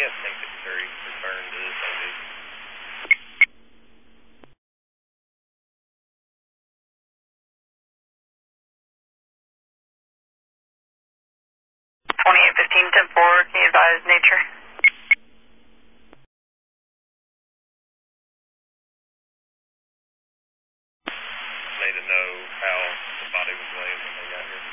have 1053 return to this OD. 2815-10-4, can you advise nature? Need to know how the body was laying when they got here.